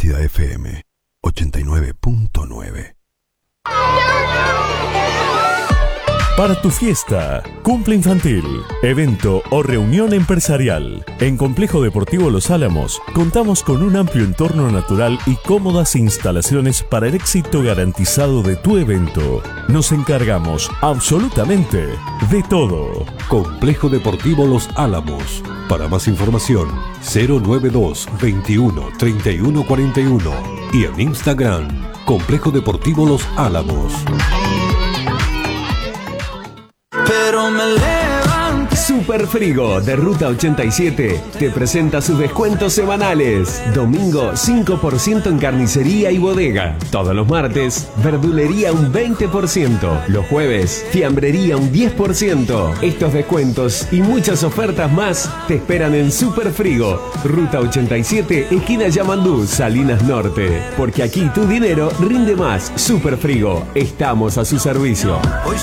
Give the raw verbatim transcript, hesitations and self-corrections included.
Atlántida F M ochenta y nueve punto nueve. Para tu fiesta, cumple infantil, evento o reunión empresarial, en Complejo Deportivo Los Álamos contamos con un amplio entorno natural y cómodas instalaciones para el éxito garantizado de tu evento. Nos encargamos absolutamente de todo. Complejo Deportivo Los Álamos. Para más información, cero nueve dos, veintiuno, treinta y uno cuarenta y uno y en Instagram, Complejo Deportivo Los Álamos. Pero me levanto. Superfrigo de Ruta ochenta y siete te presenta sus descuentos semanales. Domingo cinco por ciento en carnicería y bodega. Todos los martes, verdulería un veinte por ciento. Los jueves, fiambrería un diez por ciento. Estos descuentos y muchas ofertas más te esperan en Superfrigo. Ruta ochenta y siete, esquina Yamandú, Salinas Norte. Porque aquí tu dinero rinde más. Superfrigo, estamos a su servicio. Hoy